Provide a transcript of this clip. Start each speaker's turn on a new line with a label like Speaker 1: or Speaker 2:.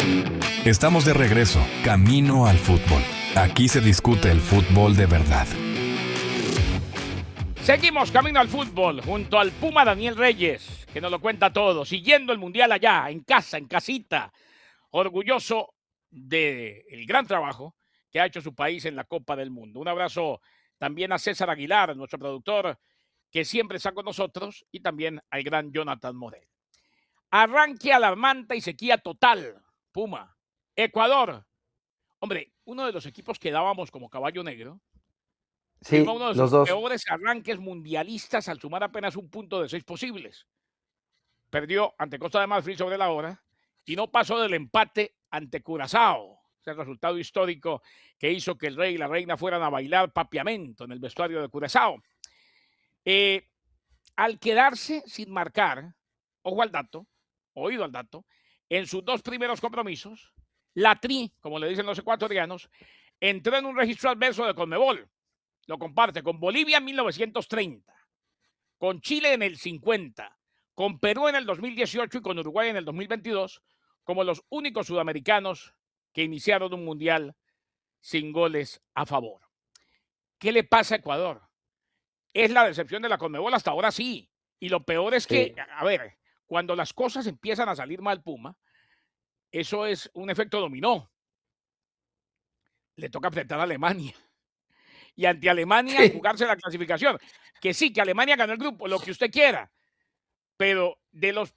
Speaker 1: Estamos de regreso, camino al fútbol. Aquí se discute el fútbol de verdad.
Speaker 2: Seguimos camino al fútbol junto al Puma Daniel Reyes, que nos lo cuenta todo, siguiendo el Mundial allá, en casa, en casita, orgulloso del gran trabajo que ha hecho su país en la Copa del Mundo. Un abrazo también a César Aguilar, nuestro productor, que siempre está con nosotros, y también al gran Jonathan Morel. Arranque alarmante y sequía total, Puma. Ecuador. Hombre, uno de los equipos que dábamos como caballo negro, firmó
Speaker 3: Sí,
Speaker 2: uno de sus
Speaker 3: los dos.
Speaker 2: peores arranques mundialistas al sumar apenas un punto de 6 posibles. Perdió ante Costa de Marfil sobre la hora y no pasó del empate ante Curazao. Ese resultado histórico que hizo que el rey y la reina fueran a bailar papiamento en el vestuario de Curazao. Al quedarse sin marcar, ojo al dato, oído al dato, en sus dos primeros compromisos, la Tri, como le dicen los ecuatorianos, entró en un registro adverso de Conmebol. Lo comparte con Bolivia en 1930, con Chile en el 50, con Perú en el 2018 y con Uruguay en el 2022, como los únicos sudamericanos que iniciaron un mundial sin goles a favor. ¿Qué le pasa a Ecuador? Es la decepción de la Conmebol hasta ahora, sí. Y lo peor es que, a ver, cuando las cosas empiezan a salir mal, Puma, eso es un efecto dominó. Le toca enfrentar a Alemania. Y ante Alemania jugarse la clasificación. Que sí, que Alemania ganó el grupo, lo que usted quiera. Pero de los